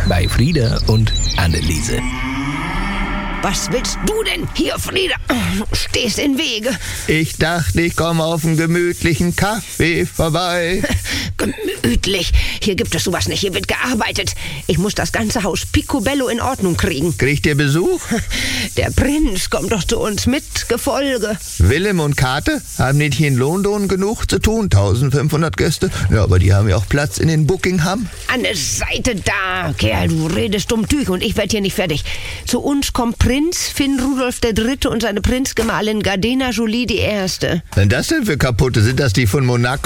bei Frieda und Anneliese. Was willst du denn hier, Frieda? Stehst in Wege. Ich dachte, ich komme auf einen gemütlichen Kaffee vorbei. Gemütlich. Hier gibt es sowas nicht. Hier wird gearbeitet. Ich muss das ganze Haus picobello in Ordnung kriegen. Kriegt ihr Besuch? Der Prinz kommt doch zu uns mit Gefolge. Willem und Kate haben nicht hier in London genug zu tun. 1500 Gäste. Ja, aber die haben ja auch Platz in den Buckingham. An der Seite da. Kerl, du redest dumm Tüch und ich werde hier nicht fertig. Zu uns kommt Prinz Finn Rudolf III. Und seine Prinzgemahlin Gardena Jolie I. Was denn das denn für kaputte? Sind das die von Monaco?